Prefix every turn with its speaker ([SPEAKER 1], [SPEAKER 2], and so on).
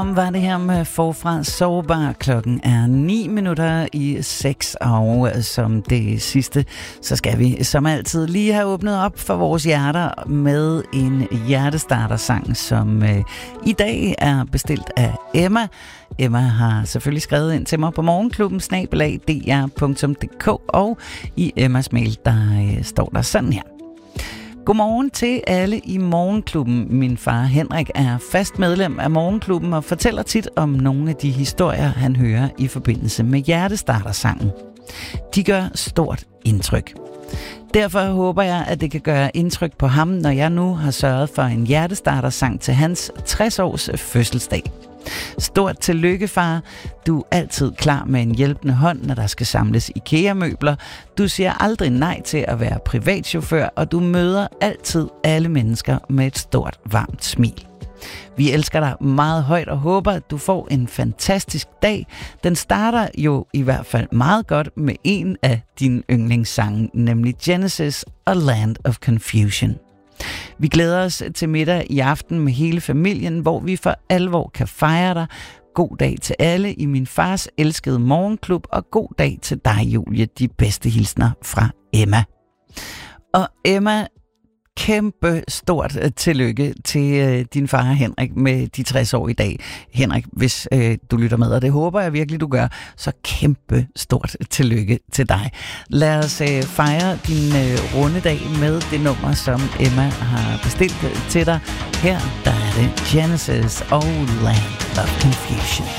[SPEAKER 1] Var det her med Forfra Sårbar. Klokken er 6:09, og som det sidste, så skal vi som altid lige have åbnet op for vores hjerter med en hjertestartersang, som i dag er bestilt af Emma. Emma har selvfølgelig skrevet ind til mig på morgenklubben@dr.dk, og i Emmas mail, der står der sådan her. Godmorgen til alle i Morgenklubben. Min far Henrik er fast medlem af Morgenklubben og fortæller tit om nogle af de historier, han hører i forbindelse med hjertestartersangen. De gør stort indtryk. Derfor håber jeg, at det kan gøre indtryk på ham, når jeg nu har sørget for en hjertestartersang til hans 60-års fødselsdag. Stort tillykke, far. Du er altid klar med en hjælpende hånd, når der skal samles IKEA-møbler. Du siger aldrig nej til at være privatchauffør, og du møder altid alle mennesker med et stort, varmt smil. Vi elsker dig meget højt og håber, at du får en fantastisk dag. Den starter jo i hvert fald meget godt med en af dine yndlingssange, nemlig Genesis og Land of Confusion. Vi glæder os til middag i aften med hele familien, hvor vi for alvor kan fejre dig. God dag til alle i min fars elskede morgenklub, og god dag til dig, Julie. De bedste hilsner fra Emma. Og Emma, kæmpe stort tillykke til din far Henrik med de 60 år i dag. Henrik, hvis du lytter med, og det håber jeg virkelig, du gør, så kæmpe stort tillykke til dig. Lad os fejre din runde dag med det nummer, som Emma har bestilt til dig. Her der er det Genesis og Land of Confusion.